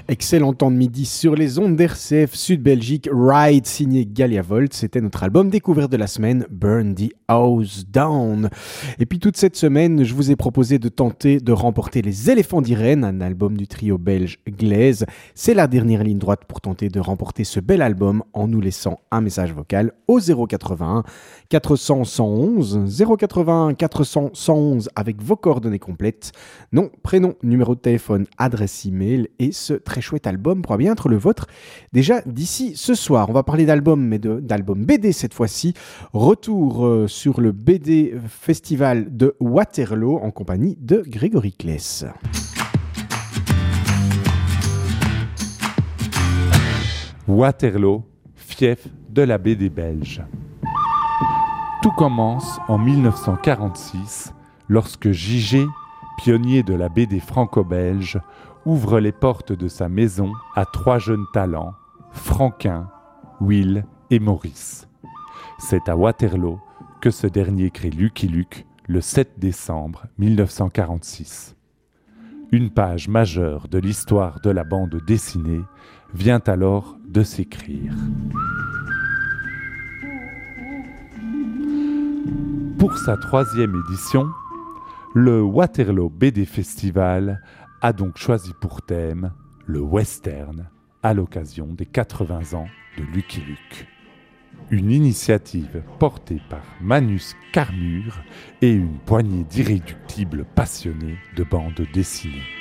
Excellent temps de midi sur les ondes d'RCF Sud Belgique. Ride signé Galia Volt, c'était notre album découverte de la semaine, Burn the House Down. Et puis toute cette semaine, je vous ai proposé de tenter de remporter Les Éléphants d'Irène, un album du trio belge Glaise. C'est la dernière ligne droite pour tenter de remporter ce bel album en nous laissant un message vocal au 081 400 111 081 400 111 avec vos coordonnées complètes, nom, prénom, numéro de téléphone, adresse email et ce très chouette album pourra bien être le vôtre déjà d'ici ce soir. On va parler d'album, mais d'album BD cette fois-ci. Retour sur le BD Festival de Waterloo en compagnie de Grégory Kless. Waterloo, fief de la BD belge. Tout commence en 1946 lorsque J.G., pionnier de la BD franco-belge, ouvre les portes de sa maison à 3 jeunes talents, Franquin, Will et Maurice. C'est à Waterloo que ce dernier crée Lucky Luke le 7 décembre 1946. Une page majeure de l'histoire de la bande dessinée vient alors de s'écrire. Pour sa 3e édition, le Waterloo BD Festival a donc choisi pour thème le western à l'occasion des 80 ans de Lucky Luke. Une initiative portée par Manus Carmure et une poignée d'irréductibles passionnés de bande dessinée.